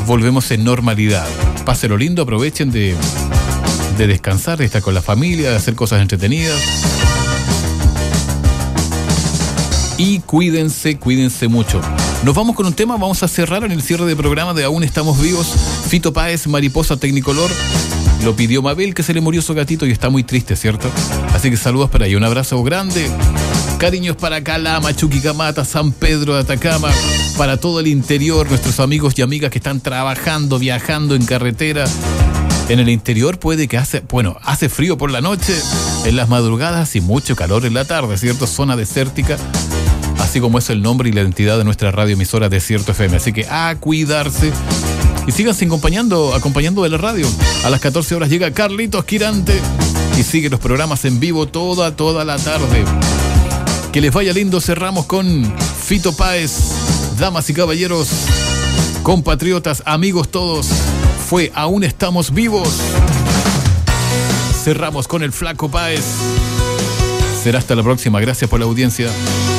volvemos en normalidad. Pásenlo lindo, aprovechen de descansar, de estar con la familia, de hacer cosas entretenidas. Y cuídense mucho. Nos vamos con un tema, vamos a cerrar en el cierre de programa de Aún Estamos Vivos. Fito Páez, Mariposa Tecnicolor. Lo pidió Mabel, que se le murió su gatito y está muy triste, ¿cierto? Así que saludos para ahí, un abrazo grande. Cariños para Calama, Chuquicamata, San Pedro de Atacama, para todo el interior, nuestros amigos y amigas que están trabajando, viajando en carretera. En el interior puede que hace frío por la noche, en las madrugadas y mucho calor en la tarde, ¿cierto? Zona desértica, así como es el nombre y la identidad de nuestra radioemisora Desierto FM. Así que a cuidarse y síganse acompañando de la radio. A las 14 horas llega Carlitos Quirante y sigue los programas en vivo toda la tarde. Que les vaya lindo, cerramos con Fito Páez. Damas y caballeros, compatriotas, amigos todos, fue Aún Estamos Vivos. Cerramos con el Flaco Páez. Será hasta la próxima, gracias por la audiencia.